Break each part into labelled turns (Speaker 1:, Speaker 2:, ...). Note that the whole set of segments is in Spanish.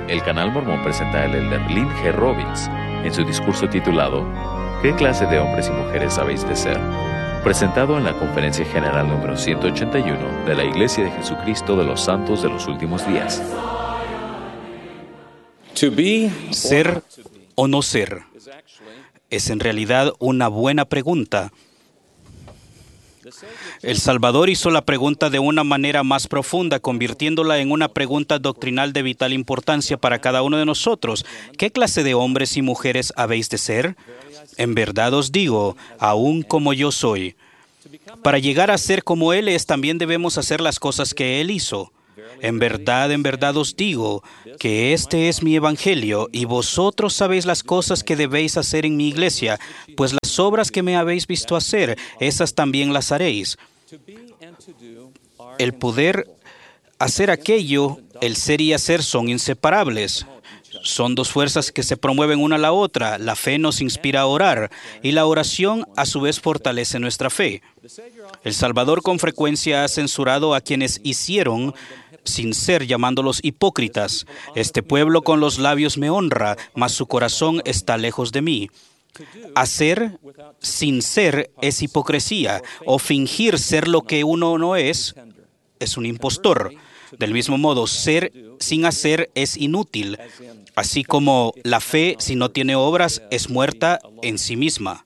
Speaker 1: el Canal Mormón presenta al elder Lynn G. Robbins en su discurso titulado ¿Qué clase de hombres y mujeres habéis de ser?, presentado en la Conferencia General número 181 de la Iglesia de Jesucristo de los Santos de los Últimos Días.
Speaker 2: ¿Ser o no ser? Es en realidad una buena pregunta. El Salvador hizo la pregunta de una manera más profunda, convirtiéndola en una pregunta doctrinal de vital importancia para cada uno de nosotros. ¿Qué clase de hombres y mujeres habéis de ser? En verdad os digo, aún como yo soy. Para llegar a ser como Él es, también debemos hacer las cosas que Él hizo. En verdad os digo que este es mi evangelio, y vosotros sabéis las cosas que debéis hacer en mi iglesia, pues las obras que me habéis visto hacer, esas también las haréis. El poder hacer aquello, el ser y hacer son inseparables. Son dos fuerzas que se promueven una a la otra. La fe nos inspira a orar y la oración a su vez fortalece nuestra fe. El Salvador con frecuencia ha censurado a quienes hicieron sin ser, llamándolos hipócritas. Este pueblo con los labios me honra, mas su corazón está lejos de mí. Hacer sin ser es hipocresía, o fingir ser lo que uno no es un impostor. Del mismo modo, ser sin hacer es inútil, así como la fe, si no tiene obras, es muerta en sí misma.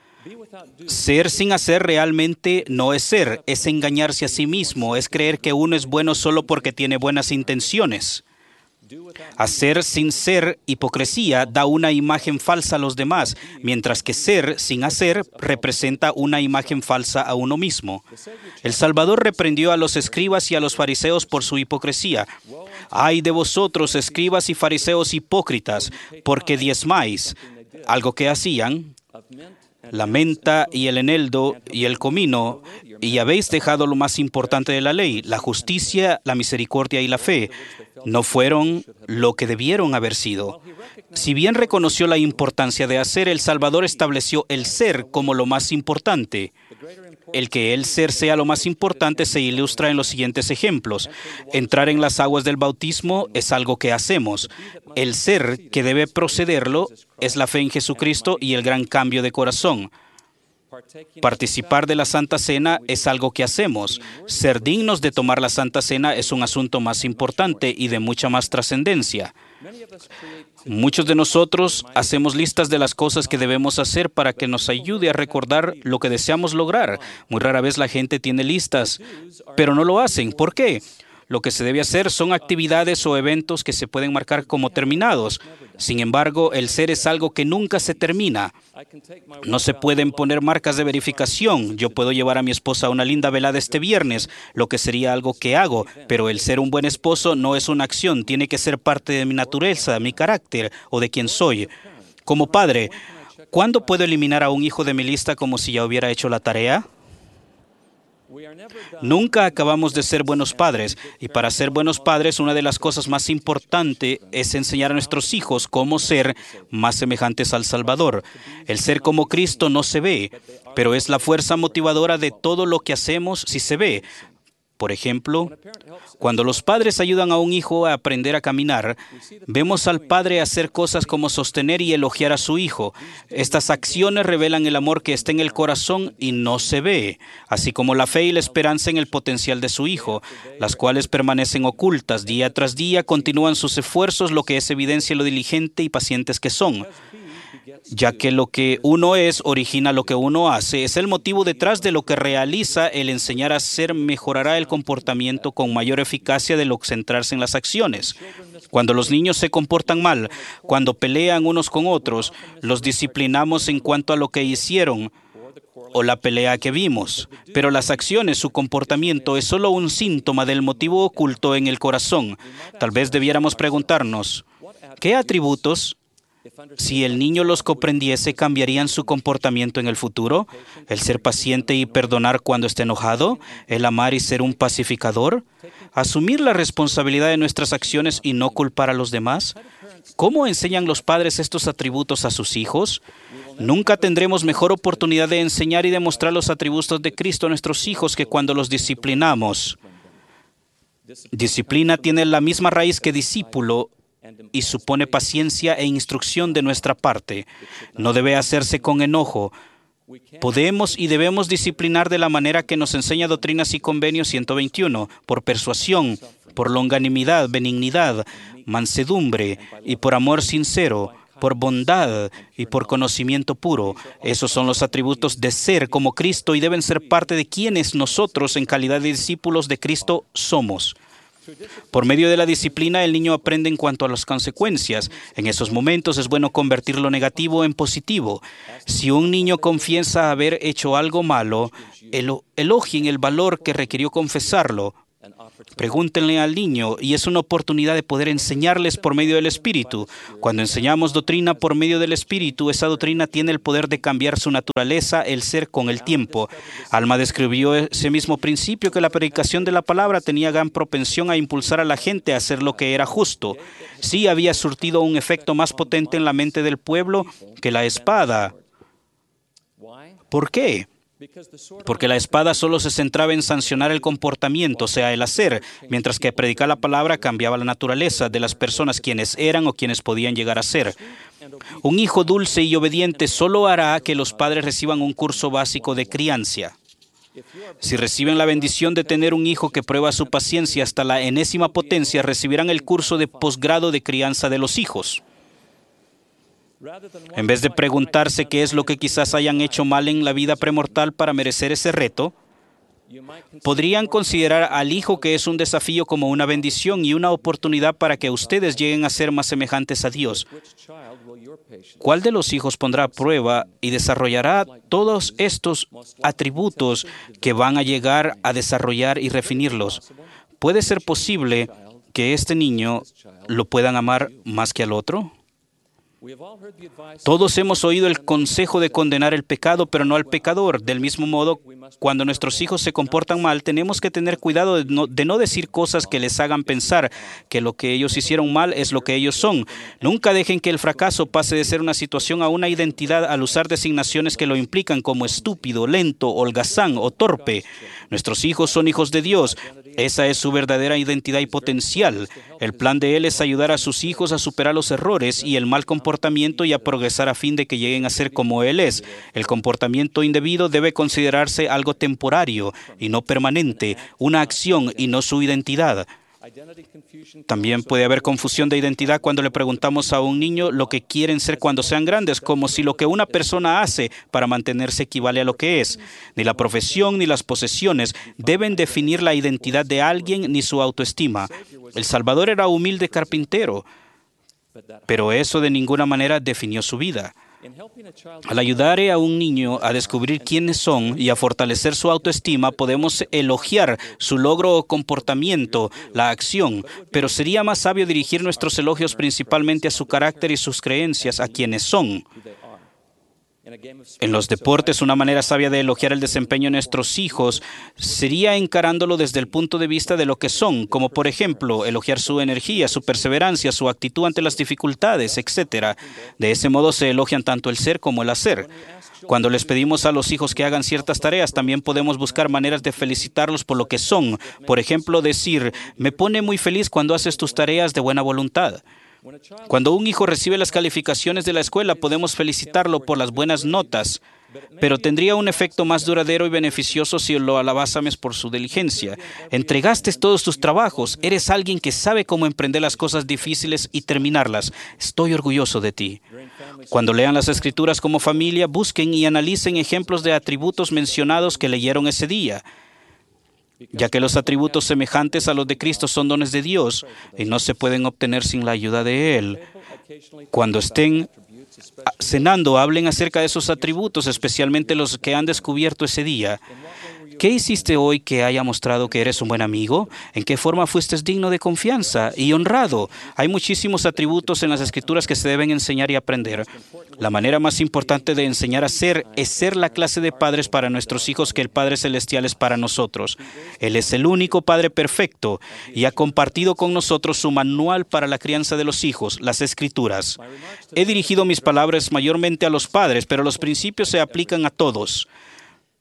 Speaker 2: Ser sin hacer realmente no es engañarse a sí mismo, es creer que uno es bueno solo porque tiene buenas intenciones. Hacer sin ser, hipocresía, da una imagen falsa a los demás, mientras que ser sin hacer representa una imagen falsa a uno mismo. El Salvador reprendió a los escribas y a los fariseos por su hipocresía. ¡Ay de vosotros, escribas y fariseos hipócritas, porque diezmáis! Algo que hacían, la menta y el eneldo y el comino, y habéis dejado lo más importante de la ley, la justicia, la misericordia y la fe. No fueron lo que debieron haber sido. Si bien reconoció la importancia de hacer, el Salvador estableció el ser como lo más importante. El que el ser sea lo más importante se ilustra en los siguientes ejemplos. Entrar en las aguas del bautismo es algo que hacemos. El ser que debe procederlo es la fe en Jesucristo y el gran cambio de corazón. Participar de la Santa Cena es algo que hacemos. Ser dignos de tomar la Santa Cena es un asunto más importante y de mucha más trascendencia. Muchos de nosotros hacemos listas de las cosas que debemos hacer para que nos ayude a recordar lo que deseamos lograr. Muy rara vez la gente tiene listas, pero no lo hacen. ¿Por qué? Lo que se debe hacer son actividades o eventos que se pueden marcar como terminados. Sin embargo, el ser es algo que nunca se termina. No se pueden poner marcas de verificación. Yo puedo llevar a mi esposa a una linda velada este viernes, lo que sería algo que hago, pero el ser un buen esposo no es una acción, tiene que ser parte de mi naturaleza, mi carácter o de quien soy. Como padre, ¿cuándo puedo eliminar a un hijo de mi lista como si ya hubiera hecho la tarea? Nunca acabamos de ser buenos padres, y para ser buenos padres una de las cosas más importantes es enseñar a nuestros hijos cómo ser más semejantes al Salvador. El ser como Cristo no se ve, pero es la fuerza motivadora de todo lo que hacemos si se ve. Por ejemplo, cuando los padres ayudan a un hijo a aprender a caminar, vemos al padre hacer cosas como sostener y elogiar a su hijo. Estas acciones revelan el amor que está en el corazón y no se ve, así como la fe y la esperanza en el potencial de su hijo, las cuales permanecen ocultas. Día tras día continúan sus esfuerzos, lo que es evidencia lo diligente y pacientes que son. Ya que lo que uno es origina lo que uno hace, es el motivo detrás de lo que realiza. El enseñar a hacer mejorará el comportamiento con mayor eficacia de lo que centrarse en las acciones. Cuando los niños se comportan mal, cuando pelean unos con otros, los disciplinamos en cuanto a lo que hicieron o la pelea que vimos. Pero las acciones, su comportamiento, es solo un síntoma del motivo oculto en el corazón. Tal vez debiéramos preguntarnos, ¿qué atributos, si el niño los comprendiese, cambiarían su comportamiento en el futuro? ¿El ser paciente y perdonar cuando esté enojado? ¿El amar y ser un pacificador? ¿Asumir la responsabilidad de nuestras acciones y no culpar a los demás? ¿Cómo enseñan los padres estos atributos a sus hijos? Nunca tendremos mejor oportunidad de enseñar y demostrar los atributos de Cristo a nuestros hijos que cuando los disciplinamos. Disciplina tiene la misma raíz que discípulo y supone paciencia e instrucción de nuestra parte. No debe hacerse con enojo. Podemos y debemos disciplinar de la manera que nos enseña Doctrinas y Convenios 121, por persuasión, por longanimidad, benignidad, mansedumbre y por amor sincero, por bondad y por conocimiento puro. Esos son los atributos de ser como Cristo y deben ser parte de quienes nosotros, en calidad de discípulos de Cristo, somos. Por medio de la disciplina, el niño aprende en cuanto a las consecuencias. En esos momentos es bueno convertir lo negativo en positivo. Si un niño confiesa haber hecho algo malo, elogien el valor que requirió confesarlo. Pregúntenle al niño, y es una oportunidad de poder enseñarles por medio del Espíritu. Cuando enseñamos doctrina por medio del Espíritu, esa doctrina tiene el poder de cambiar su naturaleza, el ser, con el tiempo. Alma describió ese mismo principio, que la predicación de la palabra tenía gran propensión a impulsar a la gente a hacer lo que era justo. Sí había surtido un efecto más potente en la mente del pueblo que la espada. ¿Por qué? Porque la espada solo se centraba en sancionar el comportamiento, o sea, el hacer, mientras que predicar la palabra cambiaba la naturaleza de las personas, quienes eran o quienes podían llegar a ser. Un hijo dulce y obediente solo hará que los padres reciban un curso básico de crianza. Si reciben la bendición de tener un hijo que prueba su paciencia hasta la enésima potencia, recibirán el curso de posgrado de crianza de los hijos. En vez de preguntarse qué es lo que quizás hayan hecho mal en la vida premortal para merecer ese reto, podrían considerar al hijo que es un desafío como una bendición y una oportunidad para que ustedes lleguen a ser más semejantes a Dios. ¿Cuál de los hijos pondrá a prueba y desarrollará todos estos atributos que van a llegar a desarrollar y refinirlos? ¿Puede ser posible que este niño lo puedan amar más que al otro? Todos hemos oído el consejo de condenar el pecado, pero no al pecador. Del mismo modo, cuando nuestros hijos se comportan mal, tenemos que tener cuidado de no decir cosas que les hagan pensar que lo que ellos hicieron mal es lo que ellos son. Nunca dejen que el fracaso pase de ser una situación a una identidad al usar designaciones que lo implican, como estúpido, lento, holgazán o torpe. Nuestros hijos son hijos de Dios. Esa es su verdadera identidad y potencial. El plan de Él es ayudar a sus hijos a superar los errores y el mal comportamiento y a progresar a fin de que lleguen a ser como Él es. El comportamiento indebido debe considerarse algo temporario y no permanente, una acción y no su identidad. También puede haber confusión de identidad cuando le preguntamos a un niño lo que quieren ser cuando sean grandes, como si lo que una persona hace para mantenerse equivale a lo que es. Ni la profesión ni las posesiones deben definir la identidad de alguien ni su autoestima. El Salvador era humilde carpintero, pero eso de ninguna manera definió su vida. Al ayudar a un niño a descubrir quiénes son y a fortalecer su autoestima, podemos elogiar su logro o comportamiento, la acción, pero sería más sabio dirigir nuestros elogios principalmente a su carácter y sus creencias, a quienes son. En los deportes, una manera sabia de elogiar el desempeño de nuestros hijos sería encarándolo desde el punto de vista de lo que son, como por ejemplo, elogiar su energía, su perseverancia, su actitud ante las dificultades, etc. De ese modo se elogian tanto el ser como el hacer. Cuando les pedimos a los hijos que hagan ciertas tareas, también podemos buscar maneras de felicitarlos por lo que son. Por ejemplo, decir, me pone muy feliz cuando haces tus tareas de buena voluntad. Cuando un hijo recibe las calificaciones de la escuela, podemos felicitarlo por las buenas notas, pero tendría un efecto más duradero y beneficioso si lo alabásemos por su diligencia. Entregaste todos tus trabajos, eres alguien que sabe cómo emprender las cosas difíciles y terminarlas. Estoy orgulloso de ti. Cuando lean las Escrituras como familia, busquen y analicen ejemplos de atributos mencionados que leyeron ese día, ya que los atributos semejantes a los de Cristo son dones de Dios y no se pueden obtener sin la ayuda de Él. Cuando estén cenando, hablen acerca de esos atributos, especialmente los que han descubierto ese día. ¿Qué hiciste hoy que haya mostrado que eres un buen amigo? ¿En qué forma fuiste digno de confianza y honrado? Hay muchísimos atributos en las Escrituras que se deben enseñar y aprender. La manera más importante de enseñar a ser es ser la clase de padres para nuestros hijos que el Padre Celestial es para nosotros. Él es el único Padre perfecto y ha compartido con nosotros su manual para la crianza de los hijos, las Escrituras. He dirigido mis palabras mayormente a los padres, pero los principios se aplican a todos.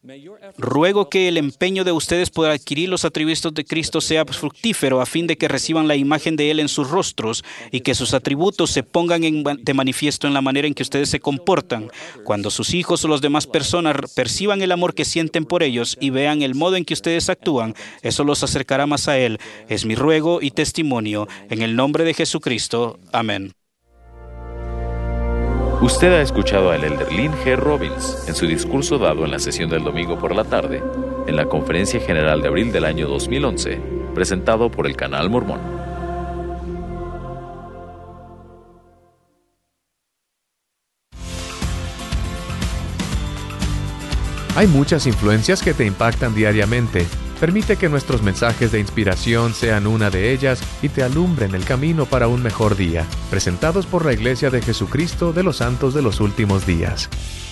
Speaker 2: Ruego que el empeño de ustedes por adquirir los atributos de Cristo sea fructífero a fin de que reciban la imagen de Él en sus rostros y que sus atributos se pongan de manifiesto en la manera en que ustedes se comportan. Cuando sus hijos o las demás personas perciban el amor que sienten por ellos y vean el modo en que ustedes actúan, eso los acercará más a Él. Es mi ruego y testimonio. En el nombre de Jesucristo. Amén.
Speaker 1: Usted ha escuchado al elder Lynn G. Robbins en su discurso dado en la sesión del domingo por la tarde, en la Conferencia General de abril del año 2011, presentado por el Canal Mormón.
Speaker 3: Hay muchas influencias que te impactan diariamente. Permite que nuestros mensajes de inspiración sean una de ellas y te alumbren el camino para un mejor día. Presentados por la Iglesia de Jesucristo de los Santos de los Últimos Días.